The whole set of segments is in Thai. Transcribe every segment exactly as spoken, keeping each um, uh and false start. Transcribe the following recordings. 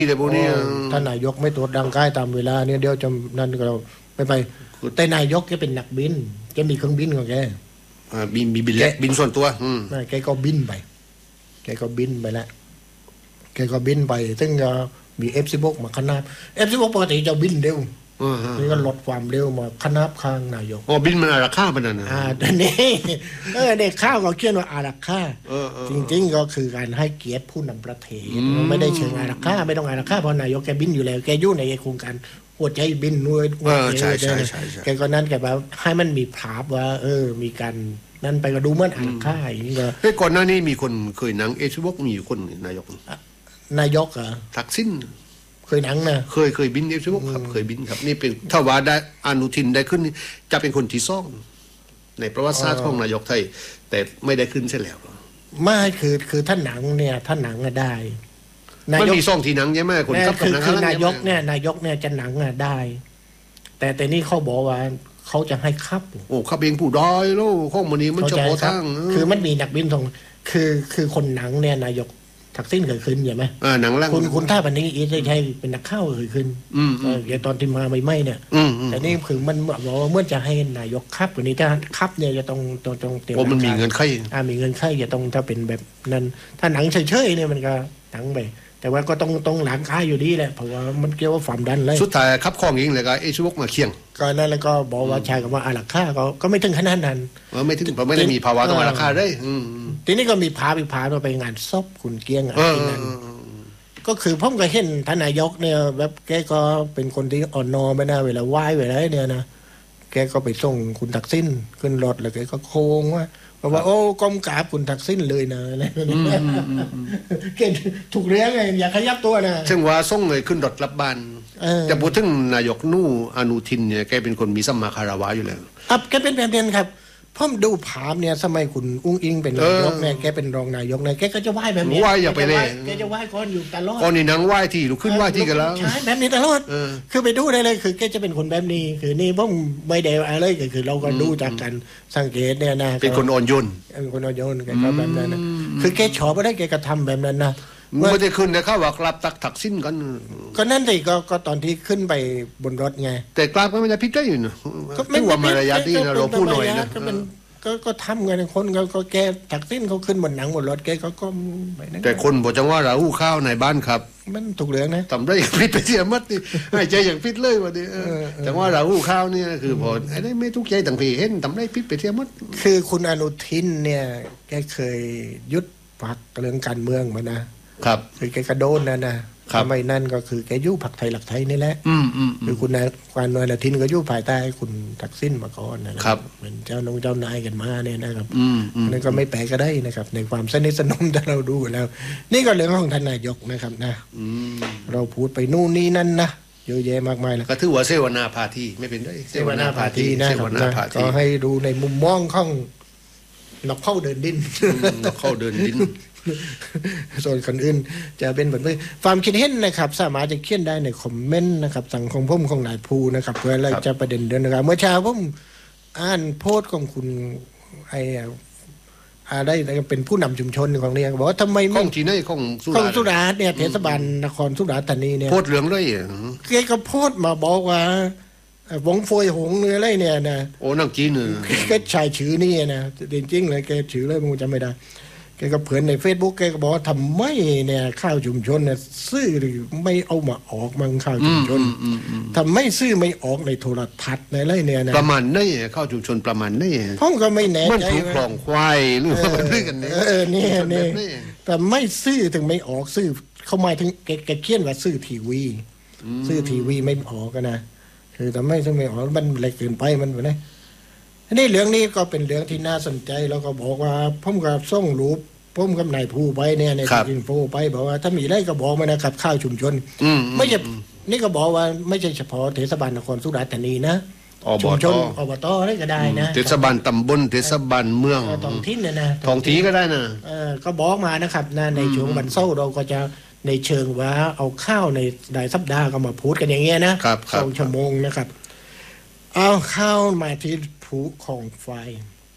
แต่พวกนี้ท่านนายกไม่ตรวจร่างกายตามเวลาเนี่ยเดี๋ยวจะนั่นก็เราไปไปแต่นายกแกเป็นนักบินแกมีเครื่องบินของแกอ่าบินมีบินเล็กบินส่วนตัวอืมแกก็บินไปแกก็บินไปแล้วแกก็บินไปซึ่งจะมี เอฟ สิบหก มาขนาบ เอฟ สิบหก ปกติจะบินเร็วนี่ก็ลดความเร็วมาขนาบข้างนายกอ๋อบินมันอารักขาปนั่นน่ะอ่าแต่นี่เออเด็กข้าวก็เขียนว่าอารักขาจริงๆก็คือการให้เกียรติผู้นำประเทศไม่ได้เชิงอารักขาไม่ต้องอารักขาเพราะนายกแกบินอยู่แล้วแกอยู่ในโครงการหัวใจบินด้วยใช่ๆๆแกก็นั้นแกแบบให้มันมีภาพว่าเออมีการนั่นไปก็ดูเหมือนอารักขาอย่างนี้ก็เฮ้ยก่อนหน้านี้มีคนเคยหนังเอชวกมีอยู่คนนายกนายกเหรอทักษิณเคยหนังนะเคยเคยบินเอฟซีครับเคยบินครับนี่เป็นถ้าว่าได้อนุทินได้ขึ้นจะเป็นคนที่สองในประวัติศาสตร์ของนายกไทยแต่ไม่ได้ขึ้นใช่แล้วไม่คือคือท่านหนังเนี่ยท่านหนังก็ได้มันมีซ่องที่หนังใช่ไหมคนขับคือคือนายกเนี่ยนายกเนี่ยจะหนังอะได้ แต่แต่นี่เขาบอกว่าเขาจะให้ขับโอ้ขับเองผู้ด้อยแล้วข้องมันนี้มันจะโผล่ทางคือมันมีนักบินทองคือคือคนหนังเนี่ยนายกทักษิณเคยขึ้นใช่ไหมอ่าหนังล่างคุณคุณท่าปันนี้อีใช่เป็นนักข่าวเคยขึ้นอืมเออตอนที่มาใหม่ๆเนี่ยแต่นี่คือมันบอกว่าเมื่อจะให้นายกขับวันนี้ถ้าขับเนี่ยจะต้องต้องต้องเตรียมโอ้มันมีเงินไขอ่ามีเงินไขจะต้องถ้าเป็นแบบนั้นถ้าหนังเฉยๆเนี่ยมันก็หนังไปแต่ว่าก็ต้องต้องหลังค่าอยู่ดีแหละเพราะว่ามันเกี่ยวกับความดันเลยสุดท้ายขับคล้องเองเลยก็เอชวกมาเคียงก็นั่นแล้วก็บอกว่าชายกับว่าอารักขาก็ก็ไม่ถึงขนาดนั้นไม่ถึงเพราะไม่ได้มีภาวะต้องอารักขาได้ทีนี้ก็มีพาไปพาไปงานศพคุณเกียงอะไรนั้นก็คือผมก็เห็นท่านนายกเนี่ยแบบแกก็เป็นคนที่อ่อนน้อมไม่น่าเวลาไหว้เวลาเนี่ยนะแกก็ไปส่งคุณทักษิณขึ้นรถแล้วแกก็โค้งว่าบอกว่าโอ้ก้มกราบคุณทักษิณเลยนะอะไรแบบนี้เก่งถูกเลี้ยงไงอย่าขยับตัวนะซึ่งว่าส่งเลยขึ้นรถรับบ้านจะพูดถึงนายกนู่อนุทินเนี่ยแกเป็นคนมีสัมมาคารวะอยู่แล้วครับแกเป็นแบบนี้ครับผมดูภาพเนี่ยสมัยคุณอุ้งอิงเป็นนายกเนี่ยแกเป็นรองนายกเนี่ยแกก็จะไหว้แบบนี้ไหว้อย่าไปเลยแกจะไหว้ก่อนอยู่ตลอดก่อนนี่นางไหว้ที่ลุกขึ้นไหว้ที่กันแล้วใช่แบบนี้ตลอดคือไปดูได้เลยคือแกจะเป็นคนแบบนี้คือนี่ผมไม่ได้อะไรก็คือเราก็ดูจากการสังเกตเนี่ยนะเป็นคนอ่อนโยนเป็นคนอ่อนโยนแกก็แบบนั้นนะคือแกชอบไม่ได้แกก็ทำแบบนั้นนะไม่ได้ขึ้นนะเข้าว่ากลับตักถักสิ้นกันก็นั่นสิก็ก็ตอนที่ขึ้นไปบนรถไงแต่กลับก็ไม่ได้พิจารณาอยู่นะก็ไม่ว่ามารยาทดีนะเราพูดหน่อยนะก็ก็ทำกันคนก็ก็แกถักสิ้นเขาขึ้นบนหนังบนรถแกก็ก็แต่คนบอกจังว่าเราหูข้าวในบ้านครับมันถูกเรื่องนะทำได้อย่างพิษไปเสียมัดนี่ให้ใจอย่างพิษเลยวันนี้จังว่าเราหูข้าวเนี่ยคือพอไอ้ได้ไม่ทุกใจต่างผีเห็นทำได้พิษไปเสียมัดคือคุณอนุทินเนี่ยแกเคยยุดพักเรื่องการเมืองมานะครับคือแกกระโดนนะนะทำไมนั่นก็คือแกยุ่ผักไทยหลักไทยนี่แหละคือคุณนายควานนายทินก็ยุ่ภายใต้คุณทักษิณมาก่อนนะครับเป็นเจ้านงเจ้านายกันมาเนี่ยนะครับนั่นก็ไม่แปลกก็ได้นะครับในความสนิทสนมที่เราดูแล้วนี่ก็เรื่องของท่านนายกนะครับนะเราพูดไปนู่นนี่นั่นนะเยอะแยะมากมายแล้วก็ถือว่าเสวนาพาทีไม่เป็นได้เสวนาพาทีนะครับก็ให้ดูในมุมมองของนักเข้าเดินดินนักเข้าเดินดินส่วนคนอื่นจะเป็นแบบนี้ความคิดเห็นนะครับสามารถจะเขียนได้ในคอมเมนต์นะครับสั่งของผมของนายภูนะครับเพื่ออะไรจะประเด็นเดินนะครับเมื่อเช้าผมอ่านโพสต์ของคุณไอ้อะไรเป็นผู้นำชุมชนของเนี่ยบอกว่าทำไมของที่ไหนของสุราษฎร์เนี่ยเทศบาลนครสุราษฎร์ธานีเนี่ยโพสต์เรื่องเลยแกก็โพสต์มาบอกว่าวงโฟยหงเนื้ออะไรเนี่ยนะโอ้นักจีนแกชายชื่อนี่นะจริงๆเลยแกชื่อเลยมึงจำไม่ได้แกก็เผยใน Facebook แกก็บอกว่าทำไมเนี่ยข้าวชุมชนเนี่ยซื้อไม่เอามาออกมังข้าวชุมชนทำไมซื้อไม่ออกในโทรทัศน์ในไรเนี่ยนะประมาณนี่ข้าวชุมชนประมาณนี่พ่อก็ไม่แน่ใจมันถูกคลองควายหรือว่าเรื่องกันเนี่ยเออเนี่ยเนี่ยแต่ไม่ซื้อถึงไม่ออกซื้อเข้ามาถึงแกแกเขียนว่าซื้อทีวีซื้อทีวีไม่ออกกันนะคือแต่ไม่ซึ่งไม่ออกมันเล็กเกินไปมันแบบนี้นี่เรื่องนี้ก็เป็นเรื่องที่น่าสนใจแล้วก็บอกว่าผมก็ส่งรูปผมกับนายผู้ไปเนี่ยในทีมโฟไปบอกว่าถ้ามีได้ก็บอกมานะครับข้าวชุมชนไม่ใช่นี่ก็บอกว่าไม่ใช่เฉพาะเทศบาลนครสุราษฎร์ธานีนะชุมชนอบตได้ก็ได้นะเทศบาลตำบลเทศบาลเมืองท้องถิ่นเนี่ยนะท้องที่ก็ได้นะก็บอกมานะครับในช่วงวันเสาร์เราก็จะในเชิงว่าเอาข้าวในรายสัปดาห์ก็มาพูดกันอย่างเงี้ยนะสองชั่วโมงนะครับเอาข้าวมาที่ผูของไฟผ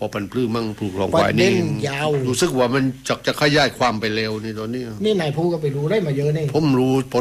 อพันธุ์พืชมั่งปลูกคลองประควายเด็นี่นยาวรู้สึกว่ามันจะจะขยายความไปเร็วนี่ตอนนี้นี่นายผู้ก็ไปรู้ได้มาเยอะนี่ผมรู้